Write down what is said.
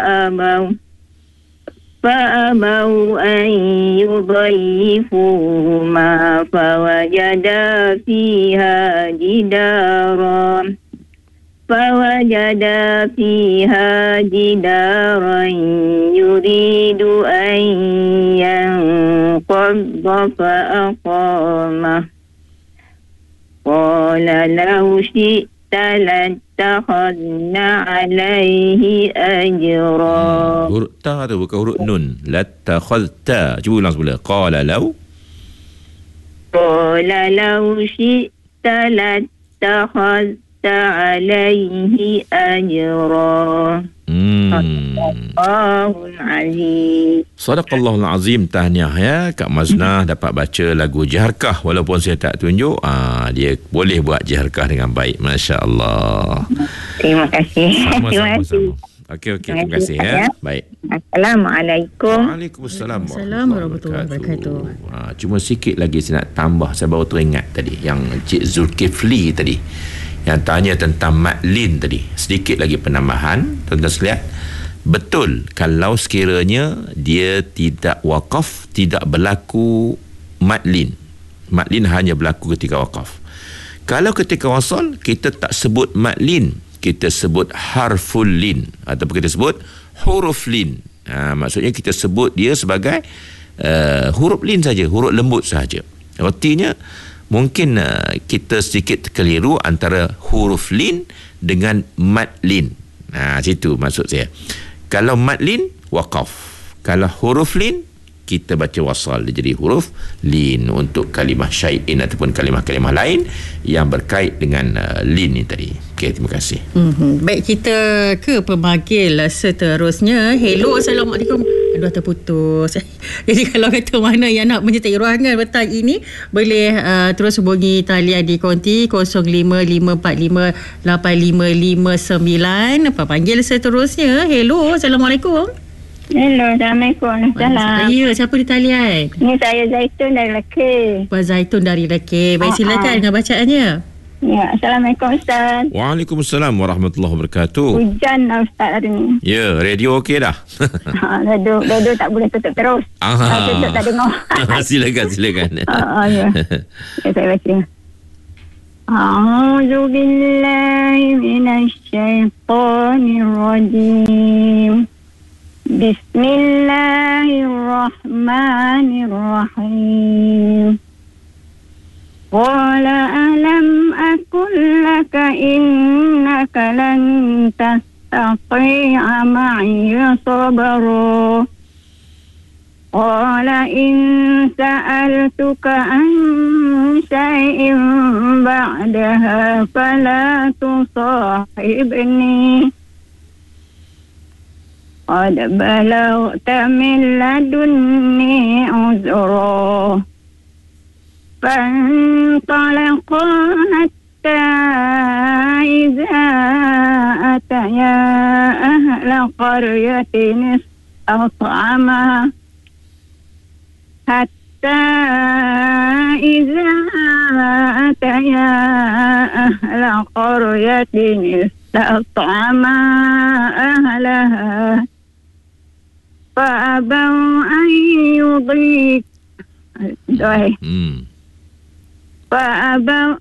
فأبوا أن يضيفوهما فوجدا فيها جدارا يريد أن ينقض فأقامه قال لو شئت لاتخذنا عليه أجرا. Huruf ta tu bukan huruf nun. Lattakhadta. Cuba ulang semula. Qala law shi'ta lattakhadta alaihi ajra. Sadaqallahul Azim. Sadaqallahul Azim. Tahniah ya, Kak Maznah dapat baca lagu Jiharkah walaupun saya tak tunjuk. Dia boleh buat Jiharkah dengan baik. Masya Allah. Terima kasih. Sama-sama. Okey, terima kasih ya. Baik. Assalamualaikum. Waalaikumsalam warahmatullahi wabarakatuh. Cuma sikit lagi saya nak tambah. Saya baru teringat tadi yang Cik Zulkifli tadi yang tanya tentang Matlin tadi. Sedikit lagi penambahan, tuan-tuan sekalian. Betul, kalau sekiranya dia tidak wakaf, tidak berlaku Matlin. Matlin hanya berlaku ketika wakaf. Kalau ketika wasal, kita tak sebut Matlin, kita sebut harful lin ataupun kita sebut huruf lin. Maksudnya kita sebut dia sebagai huruf lin saja, huruf lembut saja. Artinya mungkin kita sedikit keliru antara huruf lin dengan mad lin. Situ maksud saya. Kalau mad lin, waqaf. Kalau huruf lin, kita baca wasal. Dia jadi huruf lin untuk kalimah syai'in ataupun kalimah-kalimah lain yang berkait dengan lin ni tadi. Okey, terima kasih. Baik, kita ke pemanggil seterusnya. Hello, Assalamualaikum. Aduh, terputus. Jadi kalau kata mana yang nak menyertai ruangan petang ini, boleh terus hubungi talian di konti 05558559. Panggil seterusnya. Hello, Assalamualaikum. Hello, Assalamualaikum. Salam. Ya, siapa di talian? Ini saya Zaitun dari Lekir. Puan Zaitun dari Lekir. Baik, silakan dengan bacaannya. Ya, Assalamualaikum Ustaz. Waalaikumsalam warahmatullahi wabarakatuh. Hujan lah Ustaz hari ni. Ya, radio okey dah? Radio tak boleh tutup terus. Tutup tak dengar. Silakan. Ya. Saya baca. A'udzu billahi minasy syaithanir rajim. Bismillahirrahmanirrahim. Qala alam aqul laka innaka lan tastati'a ma'iya sabra. Qala in sa'altuka an shay'in ba'daha fala tusahibni. Qad balaghta min ladunni uzra. فانطلقا حتى إذا أتيا أهل قرية استطعما أهلها فأبوا أن يضيفوا فأبوا